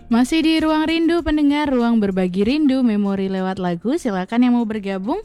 Masih di Ruang Rindu pendengar, ruang berbagi rindu, memori lewat lagu. Silakan yang mau bergabung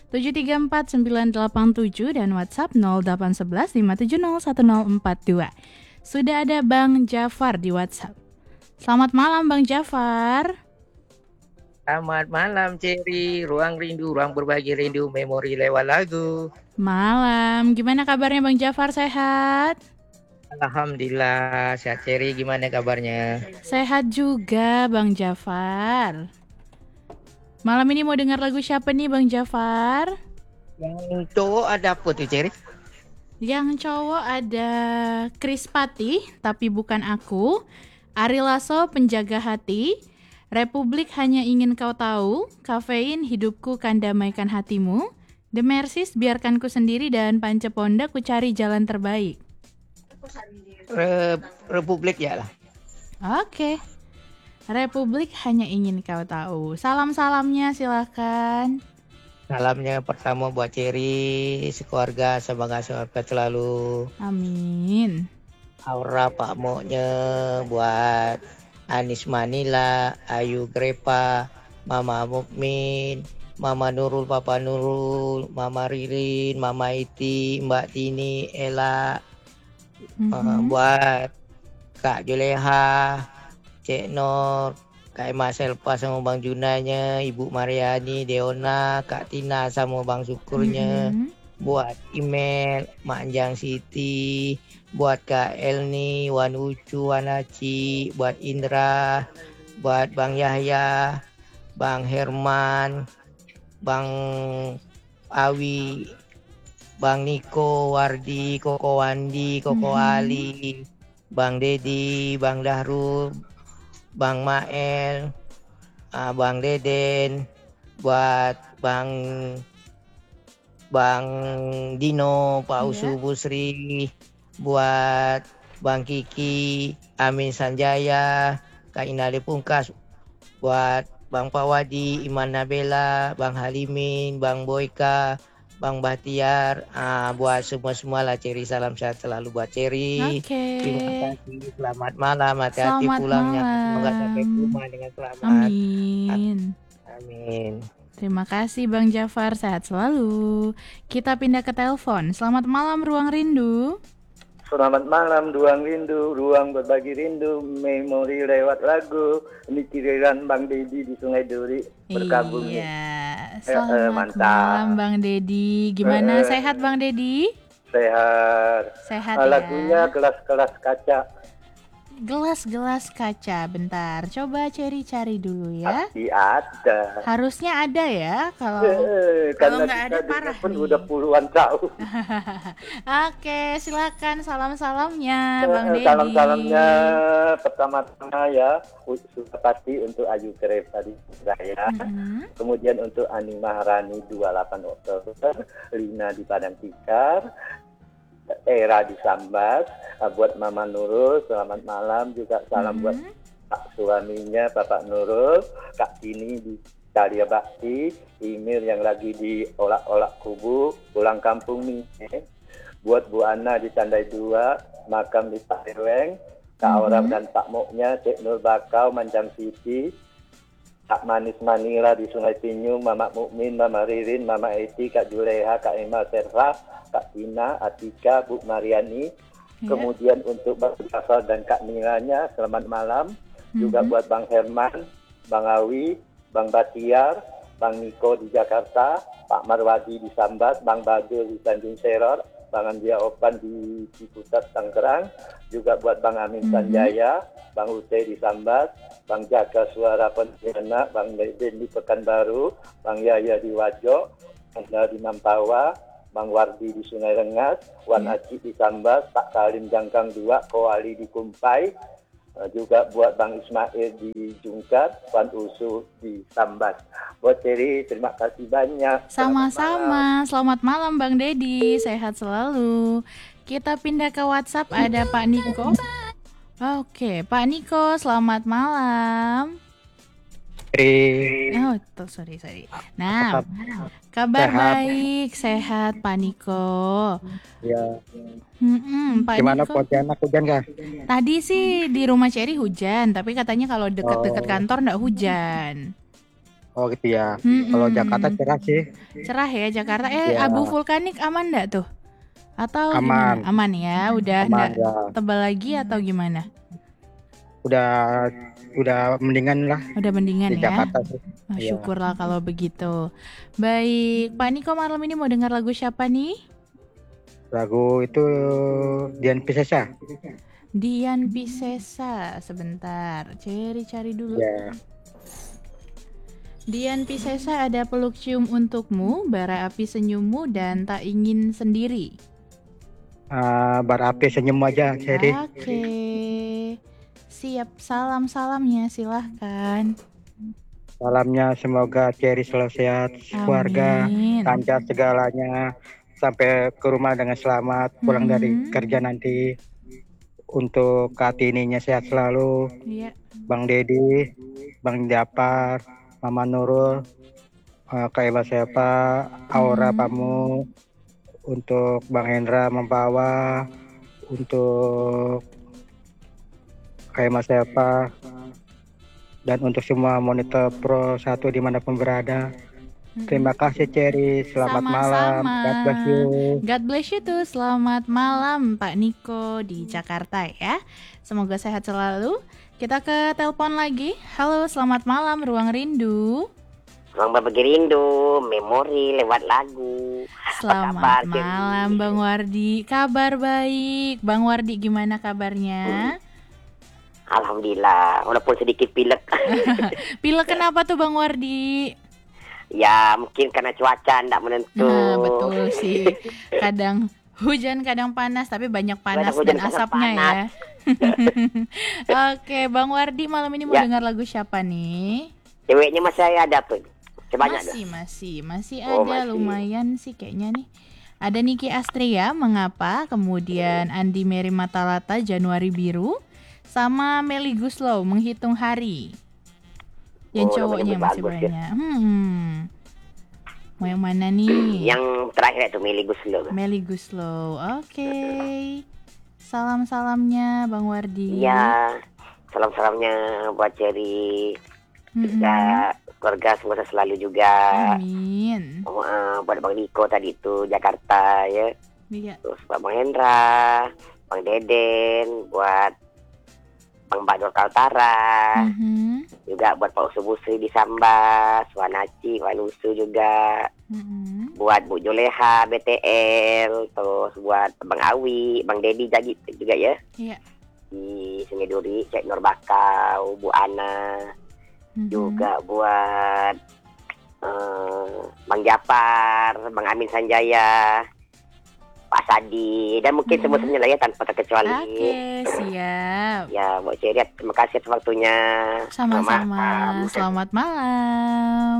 734-987 dan WhatsApp 0811 570 1042. Sudah ada Bang Jafar di WhatsApp. Selamat malam Bang Jafar. Selamat malam, Ceri. Ruang rindu, ruang berbagi rindu, memori lewat lagu. Malam, gimana kabarnya Bang Jafar, sehat? Alhamdulillah, sehat Ceri. Gimana kabarnya? Sehat juga Bang Jafar. Malam ini mau dengar lagu siapa nih Bang Jafar? Yang cowok ada apa tuh, Ceri? Yang cowok ada Chris Pati, tapi bukan aku. Ari Lasso, Penjaga Hati. Republik Hanya Ingin Kau Tahu. Kafein, Hidupku Kan Damaikan Hatimu. The Mercies, Biarkan Ku Sendiri. Dan Panceponda, Ku Cari Jalan Terbaik. Republik ya lah. Oke. Republik Hanya Ingin Kau Tahu. Salam-salamnya silakan. Salamnya pertama buat Ceri, sekeluarga, semoga sehat selalu. Amin. Aura Pak Moknya buat Anis Manila, Ayu Grepa, Mama Mukmin, Mama Nurul, Papa Nurul, Mama Ririn, Mama Iti, Mbak Tini, Ella, buat Kak Juleha, Cek Nur, Kak Emak Selpa sama Bang Junanya, Ibu Mariani, Deona, Kak Tina sama Bang Syukurnya, buat email, Manjang Siti, buat Kak Elni, Wan Ucu, Wan Aci, buat Indra, buat Bang Yahya, Bang Herman, Bang Awi, Bang Niko, Wardi, Koko Wandi, Koko Ali, Bang Dedi, Bang Dahrul, Bang Mael, Bang Deden, buat Bang Dino, Pak Usu Busri, buat Bang Kiki, Amin Sanjaya, Kak Inali Pungkas, buat Bang Pawadi, Iman Nabela, Bang Halimin, Bang Boyka, Bang Bahtiar, buat semua lah Ceri, salam sehat selalu buat Ceri. Oke. Terima kasih, selamat malam, hati-hati Selamat pulangnya, semoga malam. sampai ke rumah dengan selamat. Amin. Amin. Terima kasih Bang Jafar, sehat selalu. Kita pindah ke telepon. Selamat malam Ruang Rindu. Selamat malam Ruang Rindu, ruang berbagi rindu, memori lewat lagu. Ini kiriran Bang Dedi di Sungai Duri bergabung. Iya, selamat mantap. malam Bang Dedi. Gimana, sehat Bang Dedi? Sehat. Sehat Lagunya ya. Gelas-gelas Kaca. Gelas-gelas kaca, bentar. Coba cari dulu ya. Pasti ada. Harusnya ada ya. Kalau Karena nggak ada parah pun nih. udah puluhan tahun. Oke, silakan salam-salamnya Bang Dedi. Salam-salamnya pertama-tama ya sudah pasti untuk Ayu Krep tadi saya. Kemudian untuk Ani Maharani 28 Oktober, Lina di Padang Tikar, Era di Sambas, buat Mama Nurul selamat malam, juga salam buat Pak suaminya Bapak Nurul, Kak Tini di Karya Bakti, Imir yang lagi di olak-olak kubu pulang kampung nih, buat Bu Ana di Tandai 2, makam di Pak Reweng, Kak Aura dan Pak Moknya, Cek Nur Bakau, Manjang Siti, Kak Manis Manira di Sungai Tinyung, Mama Mukmin, Mama Ririn, Mama Eti, Kak Juleha, Kak Emma Serra, Kak Tina, Atika, Bu Mariani. Kemudian untuk Bang Jafar dan Kak Niranya, selamat malam. Juga buat Bang Herman, Bang Awi, Bang Batiar, Bang Niko di Jakarta, Pak Marwadi di Sambas, Bang Badul di Tanjung Seror, Bang Andia Opan di Ciputat, Tangerang. Juga buat Bang Amin Sanjaya, Bang Ute di Sambas, Bang Jaga Suara Pontianak, Bang Deden di Pekanbaru, Bang Yaya di Wajo, Bang di Mampawa, Bang Wardi di Sungai Rengas, Wan Aci di Sambas, Pak Kalim Jangkang 2, Koali di Kumpai, juga buat Bang Ismail di Jungkat, Wan Usu di Sambas. Buat Ceri, terima kasih banyak. Sama-sama, selamat malam Bang Dedi, sehat selalu. Kita pindah ke WhatsApp, ada Pak Niko. Oke, Pak Niko, selamat malam. Putri. Oh, sorry. Nah, Apa kabar sehat? baik, sehat Pak Niko. Ya. Pak Gimana Niko. Pontianak, hujan kah? Tadi sih di rumah Cherry hujan, tapi katanya kalau dekat-dekat kantor nggak hujan. Oh gitu ya. Kalau Jakarta cerah sih. Cerah ya Jakarta. Ya, Abu vulkanik aman nggak tuh? Atau gimana? aman. Aman ya, udah Aman nggak ya. tebal lagi atau gimana? Udah mendingan lah Udah mendingan di ya. Jakarta sih. Oh, Iya. syukurlah kalau begitu. Baik, Pak Niko malam ini mau dengar lagu siapa nih? Lagu itu Dian Piscesa. Dian Piscesa, sebentar. Cherry cari dulu. Ya. Dian Piscesa ada peluk cium untukmu, bara api senyummu dan tak ingin sendiri. Berapi senyum aja, Seri. Oke. Siap, salamnya silahkan. Salamnya semoga Cherry selalu sehat, keluarga, Amin. lancar segalanya, sampai ke rumah dengan selamat, pulang dari kerja nanti. Untuk Kartininya sehat selalu, Iya. Bang Dedi, Bang Japar, Mama Nurul, Kak Eva siapa, Aura Pamu, untuk Bang Hendra membawa, untuk Kak Eva siapa, dan untuk semua monitor Pro 1 dimanapun berada. Terima kasih Cherry, selamat malam. God bless you. God bless you too. Selamat malam Pak Niko di Jakarta ya. Semoga sehat selalu. Kita ke telepon lagi. Halo, selamat malam Ruang Rindu. Ruang Berbagi Rindu, memori lewat lagu. Selamat malam Bang Wardi. Kabar baik. Bang Wardi gimana kabarnya? Alhamdulillah, walaupun sedikit pilek. Pilek kenapa tuh Bang Wardi? Ya mungkin karena cuaca tidak menentu. Nah, betul sih. Kadang hujan, kadang panas, tapi banyak panas dan asapnya ya. Oke, Bang Wardi malam ini mau dengar lagu siapa nih? Ceweknya masih ada tuh. Masih ada, lumayan sih kayaknya nih. Ada Niki Astria, Mengapa, kemudian Andi Mary Matalata, Januari Biru, sama Meli Guslow, Menghitung Hari. Yang cowoknya masih banyak. Ya? Mau yang mana nih? Yang terakhir itu Meli Guslow. Oke. Salam-salamnya Bang Wardi. Iya. Salam-salamnya buat Cherry. Juga keluarga semoga selalu juga. Amin. Buat Bang Niko tadi itu Jakarta ya. Iya. Terus Bang Hendra, Bang Deden, buat Bang Bador Kaltara, juga buat Pak Usubusri di Sambas, Wanaci, Walusu juga, buat Bu Joleha, BTL, terus buat Bang Awi, Bang Dedi juga ya, di Sungai Duri, Cek Nur Bakau, Bu Ana, juga buat Bang Japar, Bang Amin Sanjaya, Pak Sadi, dan mungkin semuanya lah ya tanpa terkecuali. Oke, siap. Ya, Mbak Cherry, terima kasih atas waktunya. Sama-sama. Selamat malam.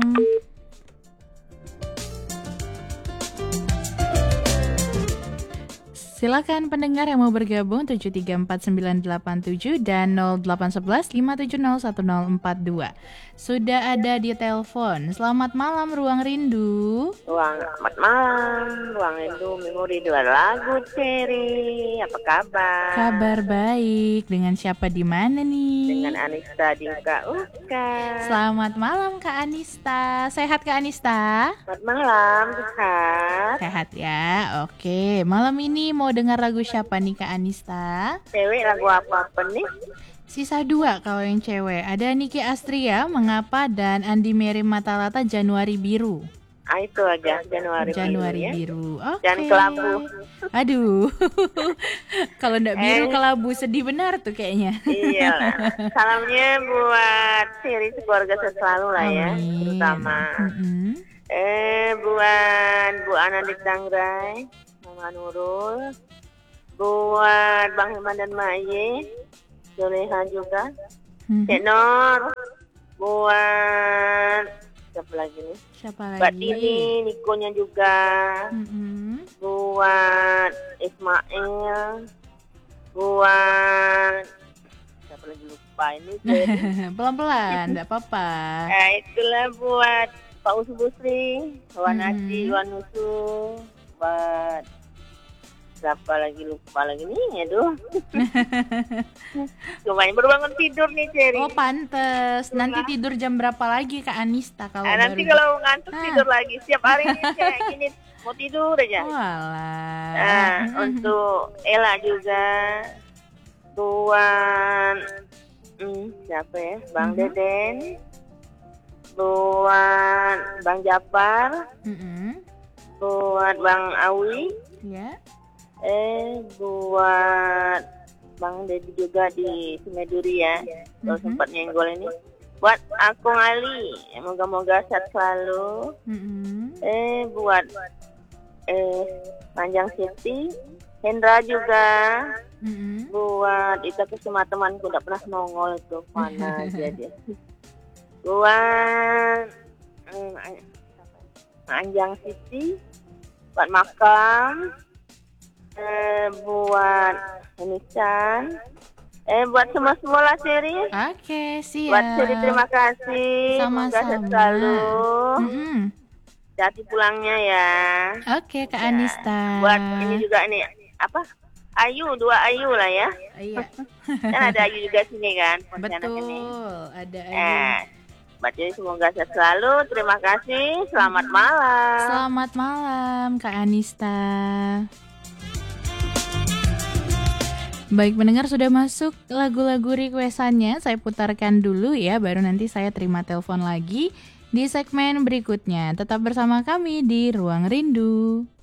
Silakan pendengar yang mau bergabung 7349987 dan 0811 5701042. Sudah ada di telepon. Selamat malam Ruang Rindu. Selamat malam Ruang Rindu, memori dua lagu Cherry. Apa kabar? Kabar baik. Dengan siapa di mana nih? Dengan Anista Dinka Uka. Selamat malam Kak Anista. Sehat Kak Anista? Selamat malam, sehat. Sehat ya. Oke, malam ini mau dengar lagu siapa nih Kak Anista? Cewek lagu apa nih? Sisa 2 kalau yang cewek. Ada Niki Astria, Mengapa, dan Andi Mary Matalata, Januari Biru. Itu aja, Januari Biru. Ya? Oke. Dan kelabu. Aduh. Kalau ndak biru kelabu, sedih benar tuh kayaknya. Iya. Salamnya buat Cherry keluarga selalu lah ya. Terutama. Buat Bu Ana di Tangrai, Mama Nurul, buat Bang Herman dan Maye, Joleha juga, Cek Nor, buat siapa lagi nih? Buat Dini, Nikonya juga, buat Ismail, buat siapa lagi lupa ini. Jadi. Pelan-pelan, enggak apa-apa. Itulah buat Pak Usu Busri, Wanaci, Wanusu, buat siapa lagi lupa lagi nih, aduh. Cuma baru bangun tidur nih, Ceri. Oh, pantes. Nanti tidur jam berapa lagi Kak Anista kalau nanti baru... kalau ngantuk tidur lagi. Setiap hari ini kayak gini mau tidur aja. Walah. Untuk Ella juga, Tuan siapa ya? Bang Deden, buat Bang Japar, buat Bang Awi, ya. Buat Bang Dedi juga di Sumeduri ya, kalau sempat nyenggol ini. Buat Akung Ali, moga-moga sehat selalu. Buat Panjang Siti, Hendra juga. Buat itu semua temanku tidak pernah nongol itu mana aja dia. Buat Anjang Siti, buat Makam, buat Nisan, buat semua lah Seri. Oke, siap. Buat Seri terima kasih. Sama-sama. Semoga selalu. Hati pulangnya ya. Oke, Kak Anista. Buat ini juga nih apa? Ayu, 2 Ayu lah ya. Iya. Kan ada Ayu juga sini kan. Betul, ini. ada Ayu. Jadi semoga sehat selalu. Terima kasih. Selamat malam. Selamat malam, Kak Anista. Baik pendengar, sudah masuk lagu-lagu requestannya. Saya putarkan dulu ya, baru nanti saya terima telepon lagi di segmen berikutnya. Tetap bersama kami di Ruang Rindu.